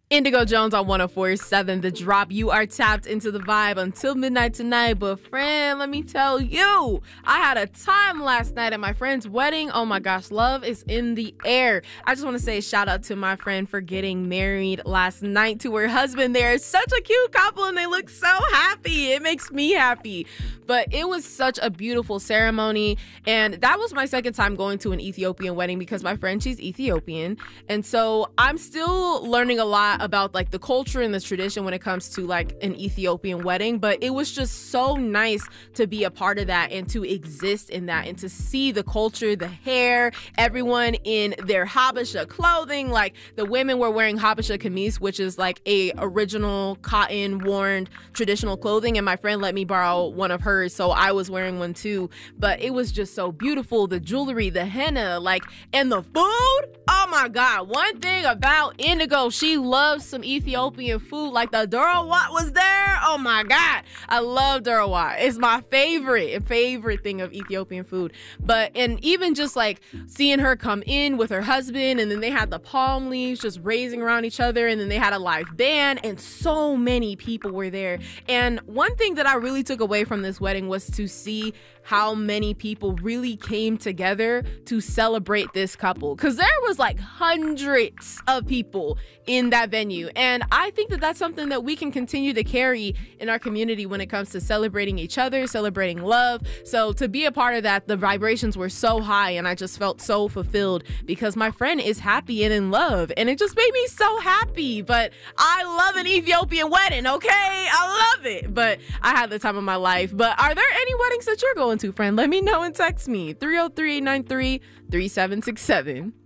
Indigo Jones on 104.7 The Drop. You are tapped into the vibe until midnight tonight. But friend, let me tell you, I had a time last night at my friend's wedding. Oh my gosh, love is in the air. I just want to say shout out to my friend for getting married last night to her husband. They're such a cute couple and they look so happy. It makes me happy. But it was such a beautiful ceremony. And that was my second time going to an Ethiopian wedding because my friend, she's Ethiopian. And so I'm still learning a lot about like the culture and the tradition when it comes to like an Ethiopian wedding, but it was just so nice to be a part of that and to exist in that and to see the culture, the hair, everyone in their Habesha clothing. Like the women were wearing Habesha kameez, which is like a original cotton worn traditional clothing, and my friend let me borrow one of hers, so I was wearing one too. But it was just so beautiful, the jewelry, the henna, like, and the food. Oh my god, one thing about Indigo, she loves some Ethiopian food. Like the Durawat was there. Oh my god, I love Durawat. It's my favorite thing of Ethiopian food. But and even just like seeing her come in with her husband, and then they had the palm leaves just raising around each other, and then they had a live band, and so many people were there. And one thing that I really took away from this wedding was to see how many people really came together to celebrate this couple, because there was like hundreds of people in that venue. And I think that that's something that we can continue to carry in our community when it comes to celebrating each other, celebrating love. So to be a part of that, the vibrations were so high and I just felt so fulfilled because my friend is happy and in love, and it just made me so happy. But I love an Ethiopian wedding, okay? I love it. But I had the time of my life. But are there any weddings that you're going to, friend? Let me know and text me 303-893-3767.